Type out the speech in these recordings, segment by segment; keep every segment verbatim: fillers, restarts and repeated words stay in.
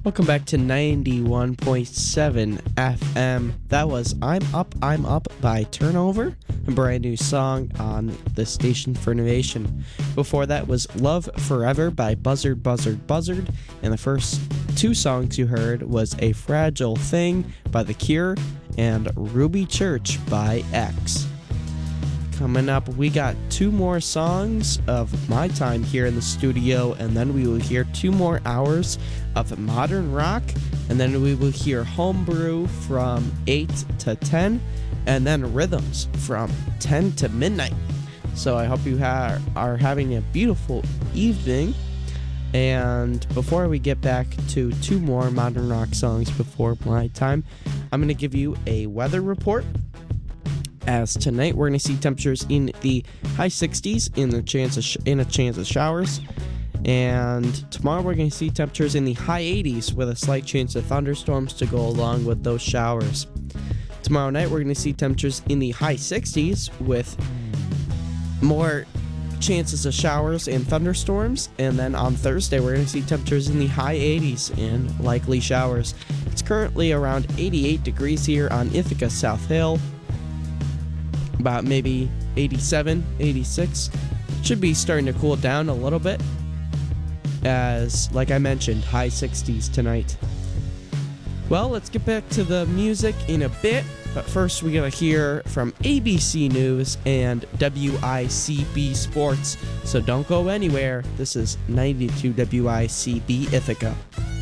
Welcome back to ninety-one point seven F M. That was I'm Up, I'm Up by Turnover, a brand new song on the Station for Innovation. Before that was Love Forever by Buzzard, Buzzard, Buzzard. And the first two songs you heard was A Fragile Thing by The Cure and Ruby Church by X. Coming up, we got two more songs of my time here in the studio, and then we will hear two more hours of modern rock, and then we will hear Homebrew from eight to ten, and then Rhythms from ten to midnight. So I hope you ha- are having a beautiful evening. And before we get back to two more modern rock songs before my time, I'm going to give you a weather report. As tonight we're going to see temperatures in the high sixties in the chance of sh- in a chance of showers, and tomorrow we're going to see temperatures in the high eighties with a slight chance of thunderstorms to go along with those showers. Tomorrow night we're going to see temperatures in the high sixties with more chances of showers and thunderstorms, and then on Thursday we're going to see temperatures in the high eighties and likely showers. It's currently around eighty-eight degrees here on Ithaca South Hill. About maybe eighty-seven, eighty-six. Should be starting to cool down a little bit, as, like I mentioned, high sixties tonight. Well, let's get back to the music in a bit, but first we gotta hear from A B C News and W I C B Sports, so don't go anywhere. This is ninety-two W I C B Ithaca.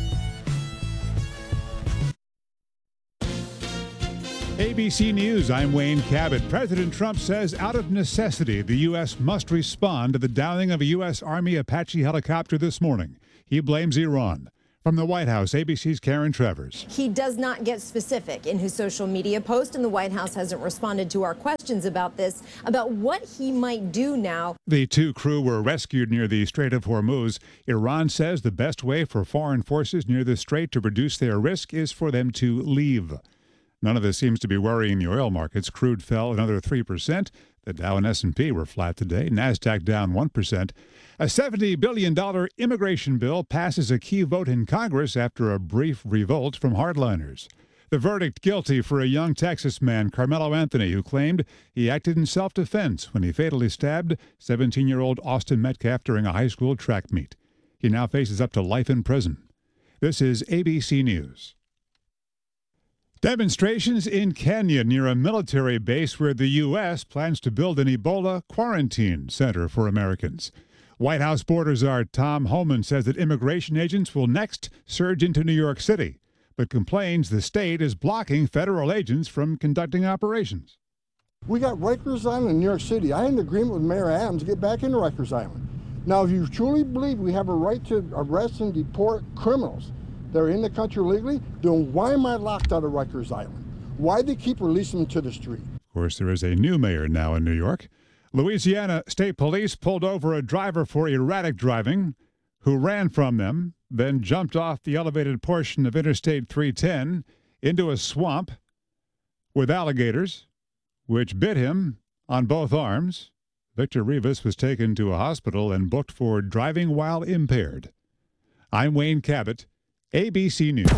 A B C News, I'm Wayne Cabot. President Trump says out of necessity, the U S must respond to the downing of a U S Army Apache helicopter this morning. He blames Iran. From the White House, A B C's Karen Travers. He does not get specific in his social media post, and the White House hasn't responded to our questions about this, about what he might do now. The two crew were rescued near the Strait of Hormuz. Iran says the best way for foreign forces near the strait to reduce their risk is for them to leave. None of this seems to be worrying the oil markets. Crude fell another three percent. The Dow and S and P were flat today. NASDAQ down one percent. A seventy billion dollars immigration bill passes a key vote in Congress after a brief revolt from hardliners. The verdict guilty for a young Texas man, Carmelo Anthony, who claimed he acted in self-defense when he fatally stabbed seventeen-year-old Austin Metcalf during a high school track meet. He now faces up to life in prison. This is A B C News. Demonstrations in Kenya near a military base where the U S plans to build an Ebola quarantine center for Americans. White House border czar Tom Homan says that immigration agents will next surge into New York City, but complains the state is blocking federal agents from conducting operations. We got Rikers Island in New York City. I had an agreement with Mayor Adams to get back into Rikers Island. Now, if you truly believe we have a right to arrest and deport criminals that are in the country legally, then why am I locked out of Rikers Island? Why do they keep releasing them to the street? Of course, there is a new mayor now in New York. Louisiana State Police pulled over a driver for erratic driving who ran from them, then jumped off the elevated portion of Interstate three ten into a swamp with alligators, which bit him on both arms. Victor Rivas was taken to a hospital and booked for driving while impaired. I'm Wayne Cabot, A B C News.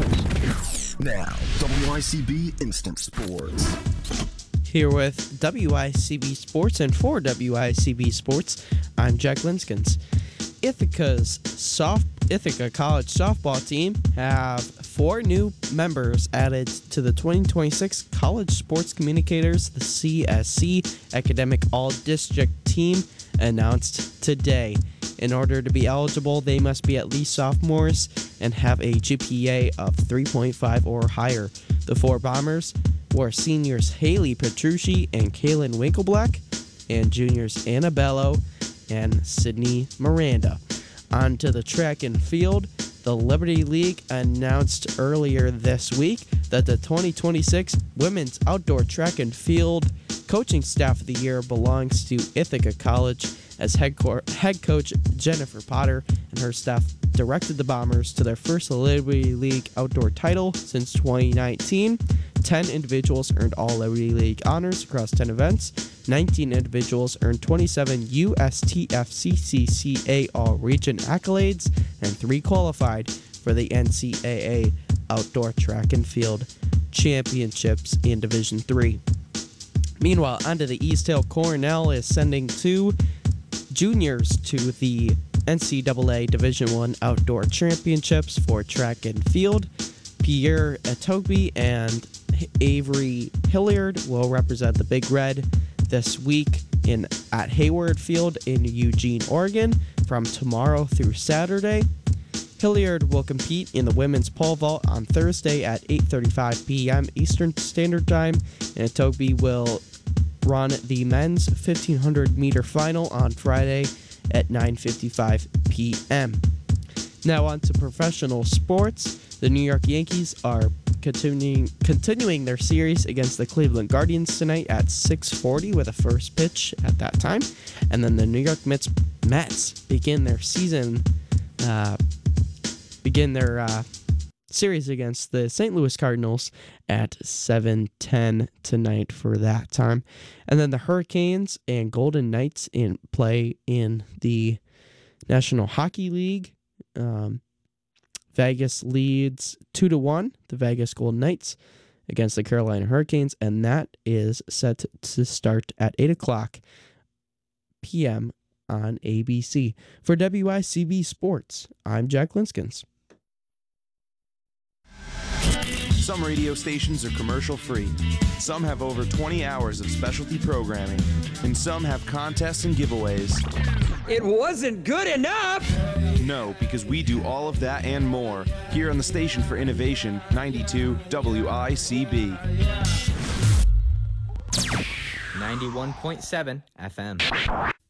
Now, W I C B Instant Sports. Here with W I C B Sports, and for W I C B Sports, I'm Jack Linskins. Ithaca's soft Ithaca College softball team have four new members added to the twenty twenty-six College Sports Communicators, the C S C Academic All-District team, announced today. In order to be eligible, they must be at least sophomores and have a G P A of three point five or higher. The four Bombers were seniors Haley Petrucci and Kaylin Winkleblack, and juniors Annabello and Sydney Miranda. On to the track and field. The Liberty League announced earlier this week that the twenty twenty-six Women's Outdoor Track and Field Coaching Staff of the Year belongs to Ithaca College, as head, co- head coach Jennifer Potter and her staff directed the Bombers to their first Liberty League outdoor title since twenty nineteen. ten individuals earned all Liberty League honors across ten events. nineteen individuals earned twenty-seven U S T F C C C A All-Region accolades, and three qualified for the N C double A Outdoor Track and Field Championships in Division three. Meanwhile, onto the East Hill, Cornell is sending two juniors to the N C double A Division one Outdoor Championships for track and field. Pierre Etobi and Avery Hilliard will represent the Big Red this week in at Hayward Field in Eugene, Oregon, from tomorrow through Saturday. Hilliard will compete in the women's pole vault on Thursday at eight thirty-five p.m. Eastern Standard Time, and Etobi will run the men's fifteen hundred meter final on Friday at nine fifty-five p.m. Now on to professional sports. The New York Yankees are continuing continuing their series against the Cleveland Guardians tonight at six forty with a first pitch at that time. And then the New York Mets, Mets begin their season, uh, begin their uh, series against the Saint Louis Cardinals at seven ten tonight for that time. And then the Hurricanes and Golden Knights in play in the National Hockey League. Um, Vegas leads two to one, the Vegas Golden Knights against the Carolina Hurricanes, and that is set to start at eight o'clock p.m. on A B C. For W I C B Sports, I'm Jack Linskins. Some radio stations are commercial-free. Some have over twenty hours of specialty programming, and some have contests and giveaways. It wasn't good enough! No, because we do all of that and more here on the Station for Innovation, ninety-two W I C B. ninety-one point seven F M.